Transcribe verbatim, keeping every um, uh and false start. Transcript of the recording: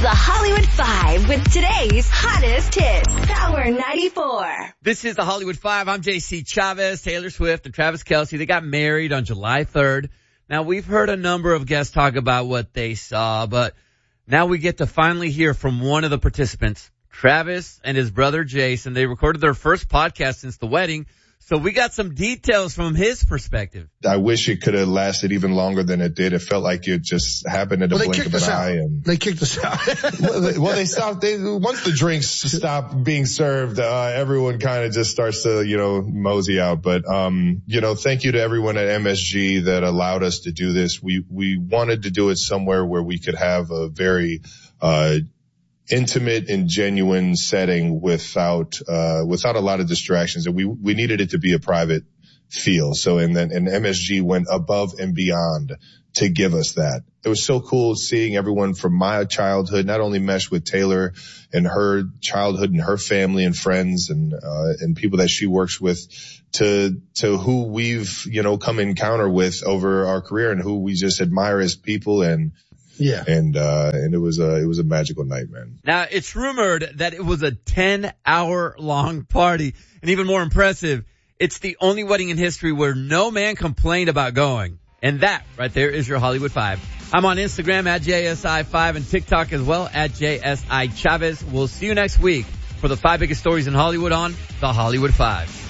The Hollywood Five with today's hottest hits. Power ninety-four. This is the Hollywood Five. I'm J C Chavez, Taylor Swift, and Travis Kelce. They got married on July third. Now, we've heard a number of guests talk about what they saw, but now we get to finally hear from one of the participants, Travis and his brother Jason. They recorded their first podcast since the wedding. So we got some details from his perspective. I wish it could have lasted even longer than it did. It felt like it just happened in a well, blink of an eye. And they kicked us out. well, they, well, they stopped. They, once the drinks stop being served, uh, everyone kind of just starts to, you know, mosey out. But, um, you know, thank you to everyone at M S G that allowed us to do this. We, we wanted to do it somewhere where we could have a very, uh, intimate and genuine setting without, uh, without a lot of distractions. And we, we needed it to be a private feel. So, and then, and M S G went above and beyond to give us that. It was so cool seeing everyone from my childhood not only mesh with Taylor and her childhood and her family and friends and, uh, and people that she works with to, to who we've, you know, come encounter with over our career and who we just admire as people. And, Yeah. And, uh, and it was a, it was a magical night, man. Now, it's rumored that it was a ten hour long party. And even more impressive, it's the only wedding in history where no man complained about going. And that right there is your Hollywood Five. I'm on Instagram at J S I five and TikTok as well at J S I Chavez. We'll see you next week for the five biggest stories in Hollywood on the Hollywood Five.